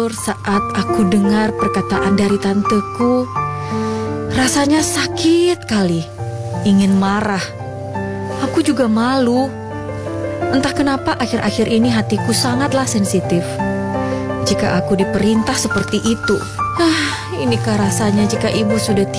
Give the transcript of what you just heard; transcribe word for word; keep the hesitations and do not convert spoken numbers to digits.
jujur, saat aku dengar perkataan dari tanteku, rasanya sakit kali, ingin marah. Aku juga malu. Entah kenapa akhir-akhir ini hatiku sangatlah sensitif. Jika aku diperintah seperti itu, ah, inikah rasanya jika ibu sudah tiada